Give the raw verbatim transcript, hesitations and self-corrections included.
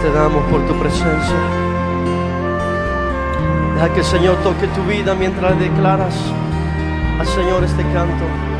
te damos por tu presencia. Deja que el Señor toque tu vida mientras le declaras al Señor este canto.